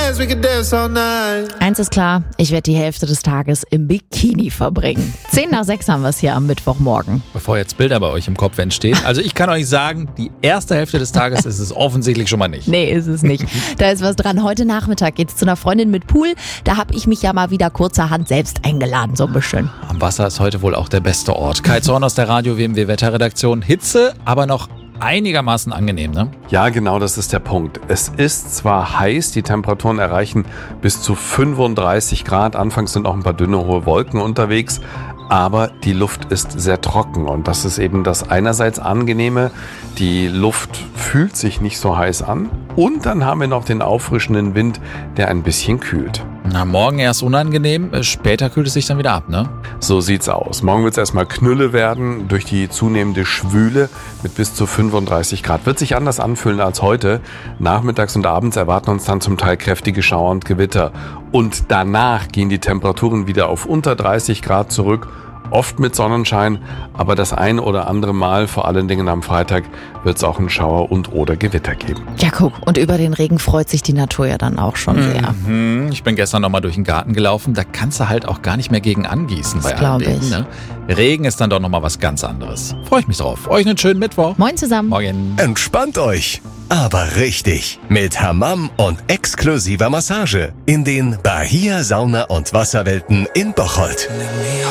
dance, we could dance all night. Eins ist klar, ich werde die Hälfte des Tages im Bikini verbringen. 5:50 haben wir es hier am Mittwochmorgen. Bevor jetzt Bilder bei euch im Kopf entstehen. Also ich kann euch sagen, die erste Hälfte des Tages ist es offensichtlich schon mal nicht. Nee, ist es nicht. Da ist was dran. Heute Nachmittag geht's zu einer Freundin mit Pool. Da habe ich mich ja mal wieder kurzerhand selbst eingeladen, so ein bisschen. Am Wasser ist heute wohl auch der beste Ort. Kai Zorn aus der Radio-WMW Wetterredaktion. Hitze, aber noch einigermaßen angenehm, ne? Ja, genau, das ist der Punkt. Es ist zwar heiß, die Temperaturen erreichen bis zu 35 Grad. Anfangs sind auch ein paar dünne, hohe Wolken unterwegs. Aber die Luft ist sehr trocken und das ist eben das einerseits Angenehme. Die Luft fühlt sich nicht so heiß an und dann haben wir noch den auffrischenden Wind, der ein bisschen kühlt. Na, morgen erst unangenehm, später kühlt es sich dann wieder ab, ne? So sieht's aus. Morgen wird's erstmal Knülle werden durch die zunehmende Schwüle mit bis zu 35 Grad. Wird sich anders anfühlen als heute. Nachmittags und abends erwarten uns dann zum Teil kräftige Schauer und Gewitter. Und danach gehen die Temperaturen wieder auf unter 30 Grad zurück. Oft mit Sonnenschein, aber das ein oder andere Mal, vor allen Dingen am Freitag, wird es auch einen Schauer und oder Gewitter geben. Ja, guck, und über den Regen freut sich die Natur ja dann auch schon sehr. Ich bin gestern nochmal durch den Garten gelaufen, da kannst du halt auch gar nicht mehr gegen angießen bei allen glaub ich. Dingen, ne? Regen ist dann doch nochmal was ganz anderes. Freue ich mich drauf. Euch einen schönen Mittwoch. Moin zusammen. Morgen. Entspannt euch, aber richtig. Mit Hammam und exklusiver Massage in den Bahia Sauna- und Wasserwelten in Bocholt.